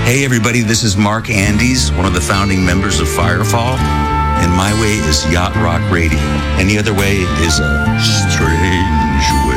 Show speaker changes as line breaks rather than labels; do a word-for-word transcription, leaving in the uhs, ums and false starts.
Hey everybody, this is Mark Andes, one of the founding members of Firefall, and my way is Yacht Rock Radio. Any other way is a straight